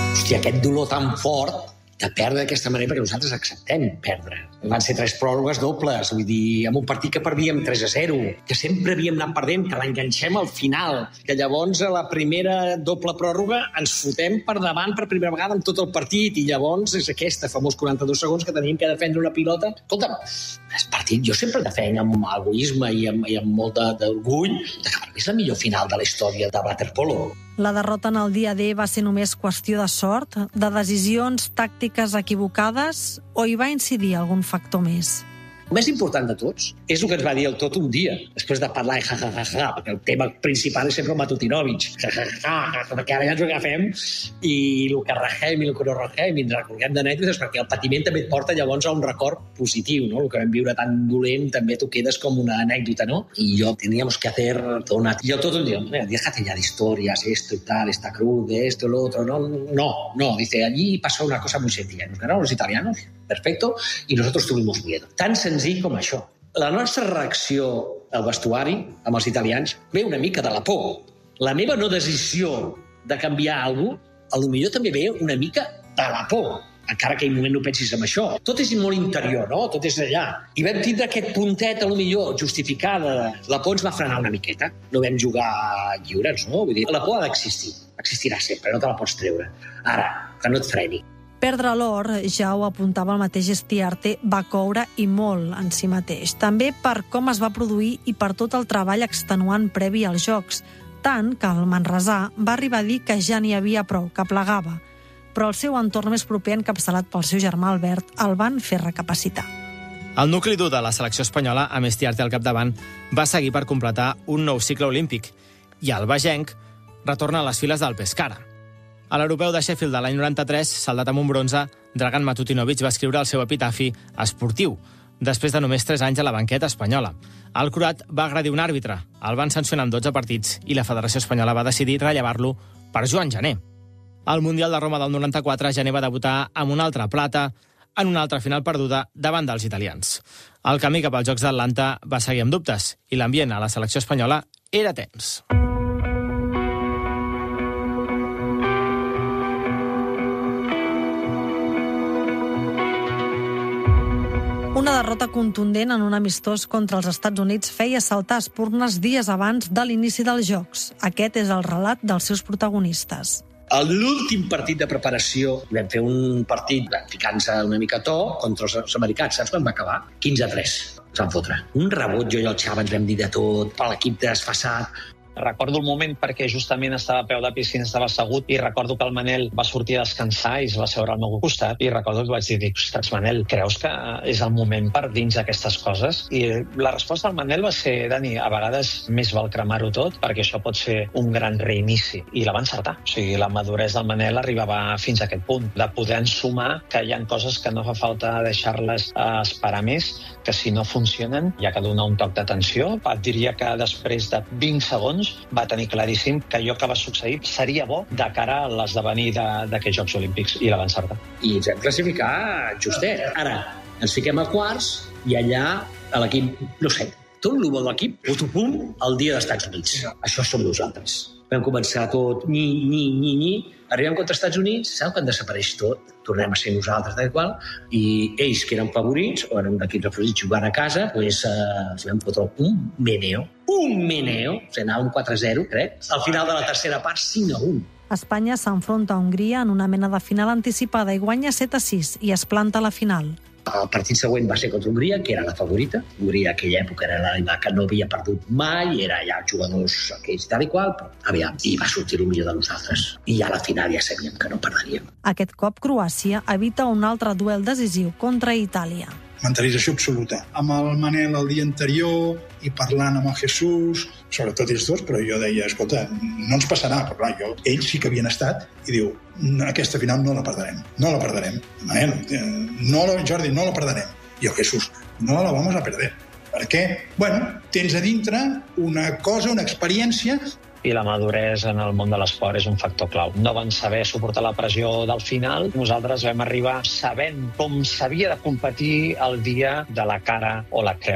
Hòstia, aquest dolor tan fort de perdre d'aquesta manera, perquè nosaltres acceptem perdre. Van ser 3 pròrrogues dobles, vull dir, amb un partit que perdíem 3-0, que sempre havíem anat perdent, que l'enganxem al final, que llavors a la primera doble pròrroga ens fotem per davant per primera vegada en tot el partit, i llavors és aquesta, famós 42 segons que teníem que defendre una pilota. Escolta'm, el partit jo sempre defenc amb egoisme i amb molt d'orgull que per mi és la millor final de la història de waterpolo. La derrota en el dia D va ser només qüestió de sort, de decisions tàctiques equivocades, o hi va incidir algun factor més? El més important de tots és el que ens va dir el tot un dia, després de parlar i ja, perquè el tema principal és sempre el Matutinovic, perquè ara ja ens ho agafem i el que rajem i el que no rajem i ens recordem d'anècdotes, perquè el patiment també et porta llavors a un record positiu, ¿no? El que vam viure tan dolent també t'ho quedes com una anècdota, ¿no? Y yo teníamos que hacer todo una... Y yo todo el día, déjate ya de historias, esto y tal, esta cruz, esto, lo otro, no, dice, allí pasó una cosa muy sencilla, nos ganaron los italianos, perfecto, y nosotros tuvimos miedo. Tan senzill com això. La nostra reacció al vestuari amb els italians ve una mica de la por. La meva no decisió de canviar alguna cosa, potser també ve una mica de la por, encara que en un moment no pensis en això. Tot és molt interior, no? Tot és allà. I vam tindre aquest puntet, potser justificada. La por ens va frenar una miqueta. No vam jugar lliures, no? Vull dir, la por ha d'existir. Existirà sempre, no te la pots treure. Ara, que no et freni. Perdre l'or, ja ho apuntava el mateix Estiarte, va coure i molt en si mateix. També per com es va produir i per tot el treball extenuant previ als Jocs, tant que el manresà va arribar a dir que ja n'hi havia prou, que plegava. Però el seu entorn més proper, encapçalat pel seu germà Albert, el van fer recapacitar. El nucli dur de la selecció espanyola, amb Estiarte al capdavant, va seguir per completar un nou cicle olímpic, i el bagenc retorna a les files del Pescara. A l'europeu de Sheffield de l'any 93, saldat amb un bronze, Dragan Matutinovic va escriure el seu epitafi esportiu, després de només 3 anys a la banqueta espanyola. El croat va agredir un àrbitre, el van sancionar amb 12 partits i la Federació Espanyola va decidir rellevar-lo per Joan Jané. Al Mundial de Roma del 94, Jané va debutar amb una altra plata en una altra final perduda davant dels italians. El camí cap als Jocs d'Atlanta va seguir amb dubtes i l'ambient a la selecció espanyola era tens. Una derrota contundent en un amistós contra els Estats Units feia saltar espurnes dies abans de l'inici dels Jocs. Aquest és el relat dels seus protagonistes. A l'últim partit de preparació vam fer un partit ficant-se una mica a to contra els americans. Saps quan va acabar? 15-3. Ens van fotre. Un rebot, jo i el Xava ens vam dir de tot, per l'equip desfassat. Recordo el moment perquè justament estava a peu de piscina, estava assegut, i recordo que el Manel va sortir a descansar i es va seure al meu costat, i recordo que vaig dir, ostres, Manel, creus que és el moment per dins aquestes coses? I la resposta del Manel va ser, Dani, a vegades més val cremar-ho tot perquè això pot ser un gran reinici, i la va encertar. O sigui, la maduresa del Manel arribava fins a aquest punt, de poder ensumar que hi ha coses que no fa falta deixar-les esperar més, que si no funcionen hi ha que donar un toc d'atenció. Et diria que després de 20 segons va tenir claríssim que allò que va succeir seria bo de cara a l'esdevenir d'aquests Jocs Olímpics, i la va encertar. I ens vam classificar justet. Ara, ens fiquem a quarts i allà a l'equip, no sé, tot el de l'equip, pum, el dia dels Estats Units. Això som nosaltres. Vam començar tot, arribem contra els Estats Units, saps quan desapareix tot? Tornem a ser nosaltres, tal qual, i ells, que eren favorits, o eren d'equips favorits jugant a casa, doncs els vam fotre un meneo, o sigui, anava un 4-0, crec. Al final de la tercera part, 5-1. Espanya s'enfronta a Hongria en una mena de final anticipada i guanya 7-6 i es planta a la final. El partit següent va ser contra Hongria, que era la favorita. Hongria, aquella època, era la que no havia perdut mai, era ja jugadors aquells tal i qual, però aviam, i va sortir el millor de nosaltres. I a la final ja sabíem que no perdríem. Aquest cop Croàcia evita un altre duel decisiu contra Itàlia. Mentalització absoluta. Amb el Manel el dia anterior i parlant amb el Jesús, sobretot ells dos, però jo deia, escolta, no ens passarà, però clar, ells sí que havien estat, i diu, aquesta final no la perdrem, no la perdrem. Manel, Jordi, no la perdrem. I el Jesús, no la vamos a perder. Per què? Bueno, tens a dintre una cosa, una experiència. I la maduresa en el món de l'esport és un factor clau. No van saber suportar la pressió del final. Nosaltres vam arribar sabent com s'havia de competir el dia de la cara o la creu.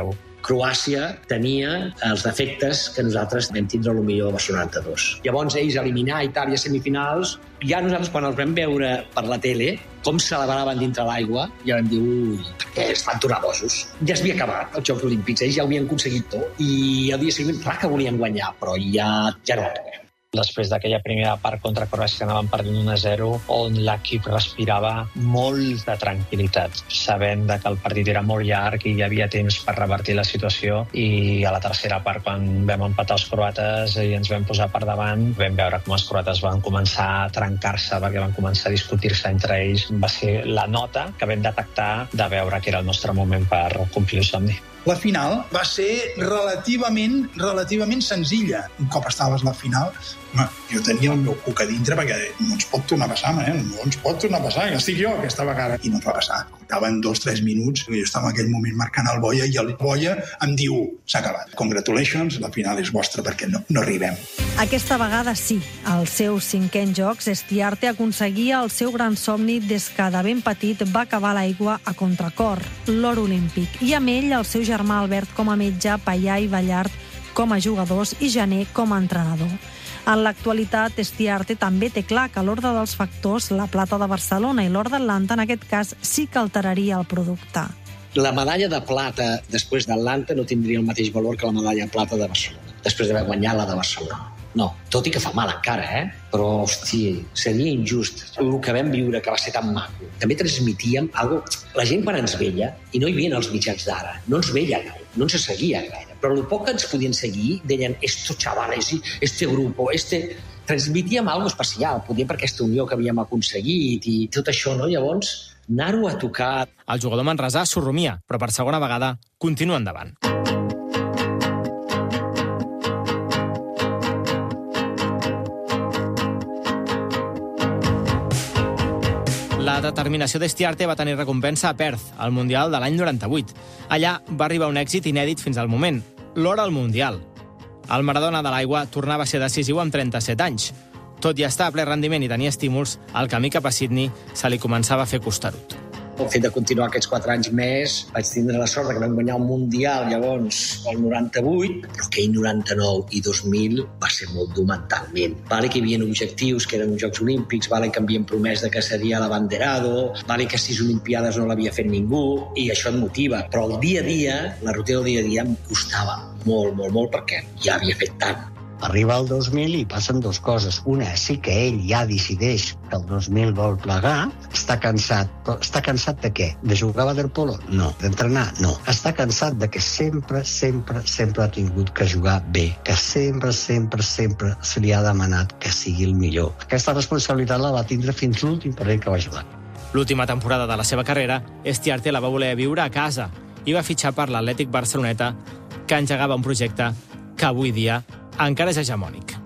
Croàcia tenia els defectes que nosaltres vam tindre potser a Barcelona 92. Llavors ells eliminar Itàlia a semifinals, ja nosaltres quan els vam veure per la tele, com celebraven dintre l'aigua, ja vam dir, perquè estan tornadosos. Ja s'havia acabat els Jocs Olímpics, ells ja ho havien aconseguit tot, i el dia següent, clar que volien guanyar, però ja no ho toquem. Després d'aquella primera part contra Croàcia anàvem perdent 1-0, on l'equip respirava molta tranquil·litat, sabent que el partit era molt llarg i hi havia temps per revertir la situació, i a la tercera part, quan vam empatar els croates i ens vam posar per davant, vam veure com els croates van començar a trencar-se perquè van començar a discutir-se entre ells. Va ser la nota que vam detectar de veure que era el nostre moment per complir el somni. La final va ser relativament senzilla. Un cop estaves a la final, jo tenia el meu cuc a dintre perquè no ens pot tornar a passar, no ens pot tornar a passar, que estic jo aquesta vegada. I no ens va passar. Comptaven 2-3 minuts, jo estava en aquell moment marcant el Boia i el Boia em diu, s'ha acabat. Congratulations, la final és vostra perquè no arribem. Aquesta vegada sí, als seus 5è Jocs, Estiarte aconseguia el seu gran somni des que de ben petit va acabar l'aigua a contracor, l'or olímpic, i amb ell el seu germà Albert com a metge, Paià i Ballart com a jugadors i Jané com a entrenador. En l'actualitat, Estiarte també té clar que l'ordre dels factors, la plata de Barcelona i l'or d'Atlanta, en aquest cas, sí que alteraria el producte. La medalla de plata després d'Atlanta no tindria el mateix valor que la medalla de plata de Barcelona, després d'haver guanyat la de Barcelona. No, tot i que fa mal encara, però, hosti, seria injust. El que vam viure, que va ser tan maco. També transmitíem algo. La gent quan ens veia, i no hi havia els mitjans d'ara, no ens veia gaire, no ens seguia gaire, però el poc que ens podien seguir, deien, estos chavales, este grupo, transmitíem algo especial, poder per aquesta unió que havíem aconseguit i tot això, no? Llavors, anar-ho a tocar. El jugador manresà s'ho rumia, però per segona vegada continua endavant. La determinació d'Estiarte va tenir recompensa a Perth, al Mundial de l'any 98. Allà va arribar un èxit inèdit fins al moment, l'or al Mundial. El Maradona de l'aigua tornava a ser decisiu amb 37 anys. Tot i estar a ple rendiment i tenir estímuls, el camí cap a Sydney se li començava a fer costarut. El fet de continuar aquests 4 anys més, vaig tindre la sort que vam guanyar un Mundial llavors el 98, però aquell 99 i 2000 va ser molt dur mentalment. Vale que hi havia objectius que eren uns Jocs Olímpics, vale que havien promès que seria l'abanderado, vale que 6 Olimpiades no l'havia fet ningú, i això et motiva. Però el dia a dia, la rutina del dia a dia em costava molt, perquè ja havia fet tant. Arriba el 2000 i passen 2 coses. Una, sí que ell ja decideix que el 2000 vol plegar, està cansat. Però està cansat de què? De jugar a waterpolo? No. D'entrenar? No. Està cansat de que sempre ha tingut que jugar bé, que sempre se li ha demanat que sigui el millor. Aquesta responsabilitat la va tindre fins l'últim parell que va jugar. L'última temporada de la seva carrera, Estiarte la va voler viure a casa i va fitxar per l'Atlètic Barceloneta, que engegava un projecte que avui dia encara és hegemònic.